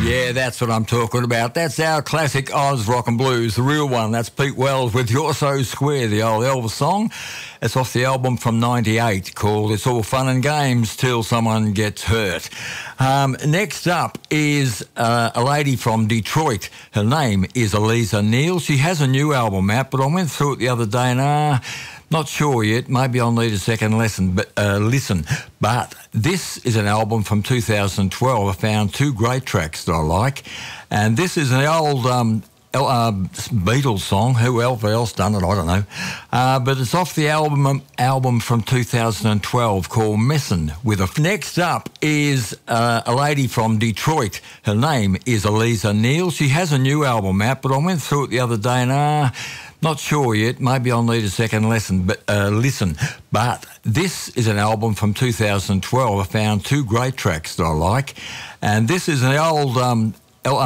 Yeah, that's what I'm talking about. That's our classic Oz rock and blues, the real one. That's Pete Wells with You're So Square, the old Elvis song. It's off the album from '98 called It's All Fun and Games Till Someone Gets Hurt. Next up is a lady from Detroit. Her name is Eliza Neal. She has a new album out, but I went through it the other day and not sure yet. Maybe I'll need a second listen. But this is an album from 2012. I found two great tracks that I like. And this is an old Beatles song. Who else done it? I don't know. But it's off the album from 2012 called Messin' with a... Next up is a lady from Detroit. Her name is Eliza Neal. She has a new album out, but I went through it the other day and not sure yet. Maybe I'll need a second listen. But this is an album from 2012. I found two great tracks that I like. And this is an old